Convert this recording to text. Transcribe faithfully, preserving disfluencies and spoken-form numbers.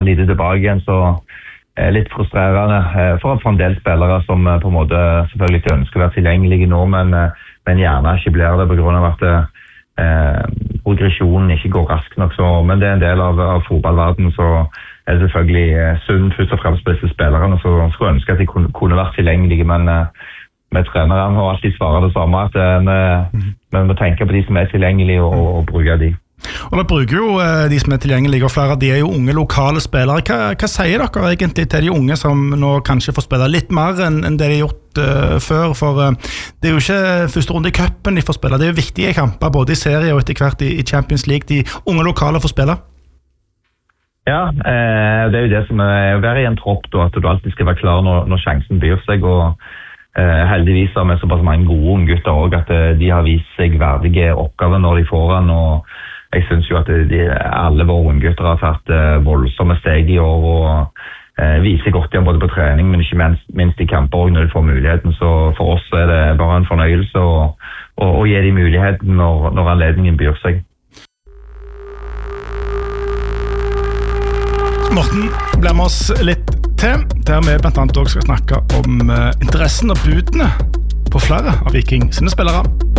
lite tilbake igjen, så er litt frustrerende for, for en del spillere som på en måte selvfølgelig ikke ønsker å være tilgjengelige nå, men, men gjerne ikke blir det på grunn av at eh, progresjonen ikke går raskt nok. Så, men det er en del av, av fotballverdenen, så er det selvfølgelig sunt først og fremst på disse spillerne, så skulle ønske at de kunne, kunne vært tilgjengelige, men eh, med treneren har alltid svaret det samme, at vi, vi må tenke på de som er tilgjengelige og, og bruke de. Og da bruker jo de som er tilgjengelige, og flere av de er jo unge lokale spillere. Hva, hva sier dere egentlig til de unge som nå kanskje får spille litt mer enn, enn det de har gjort uh, før? For uh, det er jo ikke første runde i cupen de får spille, det er jo viktige kamper både i serie og etter hvert i, i Champions League. De unge lokale får spille. Ja, eh, det er jo det som er å være i en tropp, da, at du alltid skal være klar når, når sjansen byr seg, og eh, heldigvis har vi såpass mange gode unge gutter også, at eh, de har vist seg verdige oppgaver når de får den, og jeg synes jo at de, alle våre unge gutter har tatt eh, voldsomme steg i år, og eh, viser godt igjen både på trening, men ikke minst, minst i kamper også når de får muligheten, så for oss er det bare en fornøyelse å, å, å gi de muligheten når, når anledningen byr seg. Morten blir med oss litt til, der vi blant annet også skal snakke om uh, interessen og budene på flere av Viking sine spillere.